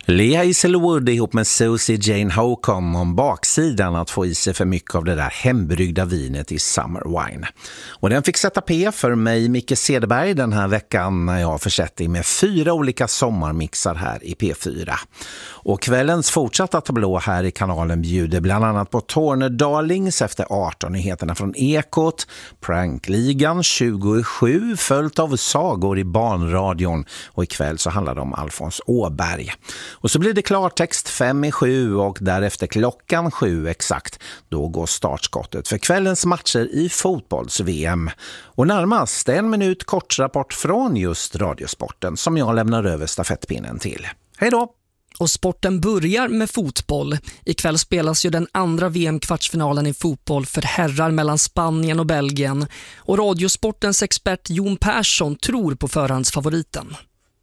Lea Iselwood ihop med Susie Jane Holcomb om baksidan att få i sig för mycket av det där hembryggda vinet i Summer Wine. Och den fick sätta P för mig, Micke Cederberg, den här veckan när jag försett dig med 4 olika sommarmixar här i P4. Och kvällens fortsatta tablå här i kanalen bjuder bland annat på Tornedalings efter 18-nyheterna från Ekot, Prankligan 27 följt av sagor i barnradion och ikväll så handlar det om Alfons Åberg. Och så blir det klartext 5:07 och därefter klockan 7 exakt. Då går startskottet för kvällens matcher i fotbolls-VM. Och närmast 1 minut kortrapport från just Radiosporten som jag lämnar över stafettpinnen till. Hej då! Och sporten börjar med fotboll. Ikväll spelas ju den andra VM-kvartsfinalen i fotboll för herrar mellan Spanien och Belgien. Och Radiosportens expert Jon Persson tror på förhandsfavoriten.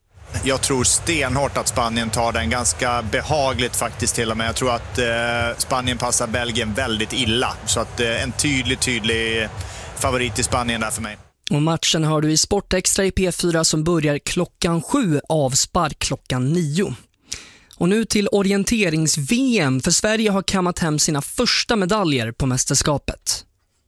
Jag tror stenhårt att Spanien tar den, ganska behagligt faktiskt till och med. Jag tror att Spanien passar Belgien väldigt illa. Så att en tydlig favorit i Spanien där för mig. Och matchen hör du i Sportextra i P4 som börjar klockan 7, avspark klockan 9. Och nu till orienterings-VM, för Sverige har kammat hem sina första medaljer på mästerskapet.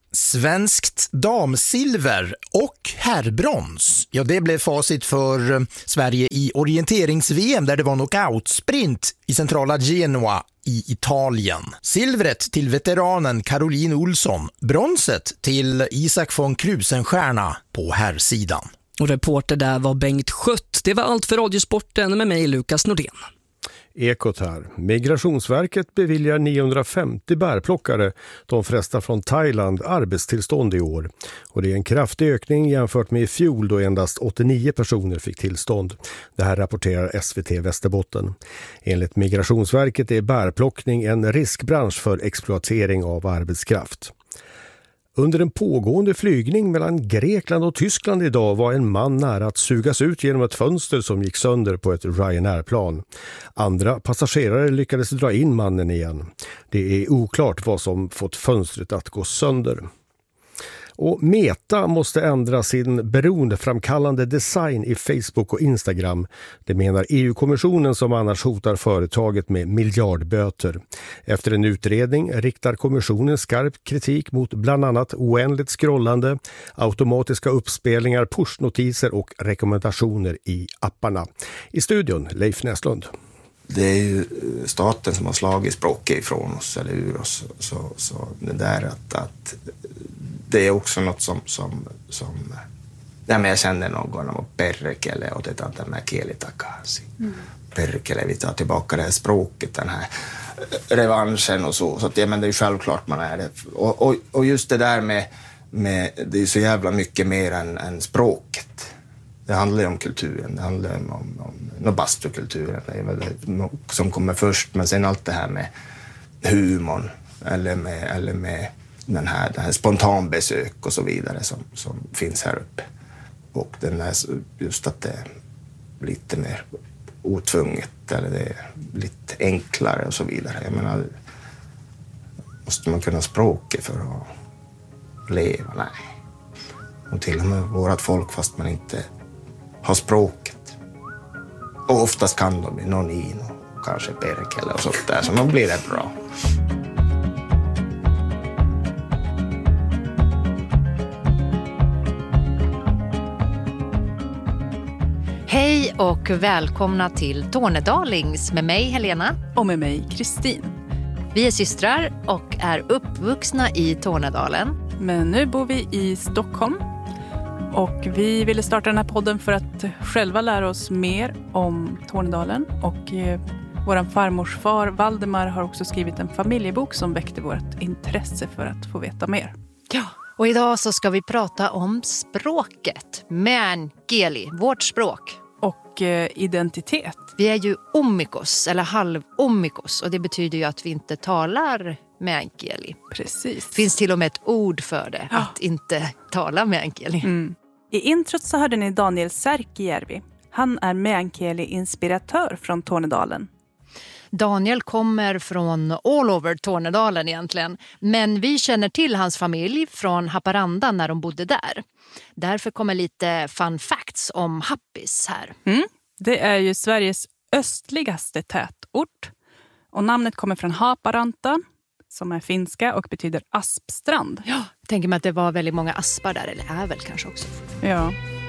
Svenskt damsilver och herrbrons. Ja, det blev facit för Sverige i orienterings-VM där det var knockout-sprint i centrala Genua i Italien. Silvret till veteranen Caroline Olsson. Bronset till Isak von Krusenstjerna på herrsidan. Och reporter där var Bengt Schött. Det var allt för Radiosporten med mig, Lukas Nordén. Ekot här. Migrationsverket beviljar 950 bärplockare, de flesta från Thailand, arbetstillstånd i år. Och det är en kraftig ökning jämfört med i fjol då endast 89 personer fick tillstånd. Det här rapporterar SVT Västerbotten. Enligt Migrationsverket är bärplockning en riskbransch för exploatering av arbetskraft. Under en pågående flygning mellan Grekland och Tyskland idag var en man nära att sugas ut genom ett fönster som gick sönder på ett Ryanair-plan. Andra passagerare lyckades dra in mannen igen. Det är oklart vad som fått fönstret att gå sönder. Och Meta måste ändra sin beroendeframkallande design i Facebook och Instagram. Det menar EU-kommissionen som annars hotar företaget med miljardböter. Efter en utredning riktar kommissionen skarp kritik mot bland annat oändligt scrollande, automatiska uppspelningar, pushnotiser och rekommendationer i apparna. I studion Leif Näslund. Det är ju staten som har slagit språket ifrån oss eller ur oss. Så det där att det är också något som ja, men jag känner någon om perkele och det att den här kieli takaisin. Perkele, vi tar tillbaka det här språket, den här revanschen och så att ja, men det är ju självklart man är det. Och just det där med det är så jävla mycket mer än språket. Det handlar ju om kulturen, det handlar om bastukulturen som kommer först, men sen allt det här med humorn eller med den här spontanbesök och så vidare som finns här uppe. Och den är just att det är lite mer otvunget eller det är lite enklare och så vidare. Jag menar, måste man kunna språket för att leva? Nej. Och till och med vårat folk fast man inte har språket. Och oftast kan de någon in och kanske perkele och sånt där, så då blir det bra. Hej och välkomna till Tornedalings med mig Helena. Och med mig Kristin. Vi är systrar och är uppvuxna i Tornedalen. Men nu bor vi i Stockholm. Och vi ville starta den här podden för att själva lära oss mer om Tornedalen. Och vår farmors far Valdemar har också skrivit en familjebok som väckte vårt intresse för att få veta mer. Ja, och idag så ska vi prata om språket. Meänkieli, vårt språk. Och identitet. Vi är ju ommikos eller halv-ommikos och det betyder ju att vi inte talar meänkieli. Precis. Det finns till och med ett ord för det, att inte tala meänkieli. Mm. I introt så hörde ni Daniel Särkijärvi. Han är meänkieli-inspiratör från Tornedalen. Daniel kommer från all over Tornedalen egentligen. Men vi känner till hans familj från Haparanda när de bodde där. Därför kommer lite fun facts om Happis här. Mm. Det är ju Sveriges östligaste tätort. Och namnet kommer från Haparanta, som är finska och betyder aspstrand. Ja, jag tänker mig att det var väldigt många aspar där, eller är väl kanske också. Ja,